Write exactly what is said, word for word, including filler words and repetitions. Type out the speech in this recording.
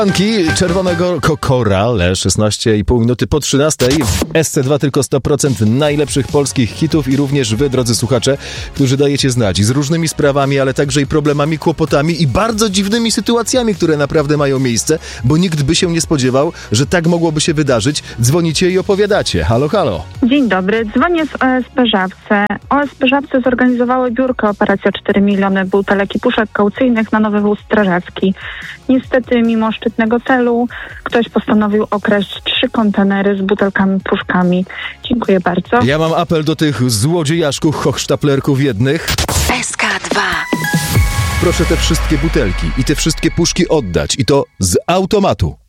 Czerwonego Korale, szesnaście i pół minuty po trzynastej. W S C dwa tylko sto procent najlepszych polskich hitów i również wy, drodzy słuchacze, którzy dajecie znać z różnymi sprawami, ale także i problemami, kłopotami i bardzo dziwnymi sytuacjami, które naprawdę mają miejsce, bo nikt by się nie spodziewał, że tak mogłoby się wydarzyć. Dzwonicie i opowiadacie. Halo, halo. Dzień dobry, dzwonię z O S P Żabce. O S P Żabce zorganizowały biurko Operacja cztery miliony butelek i puszek kaucyjnych na Nowy Wóz Strażacki. Niestety, mimo szczytnego celu, ktoś postanowił okraść trzy kontenery z butelkami, puszkami. Dziękuję bardzo. Ja mam apel do tych złodziejaszków, hochsztaplerków jednych. S K dwa. Proszę te wszystkie butelki i te wszystkie puszki oddać i to z automatu.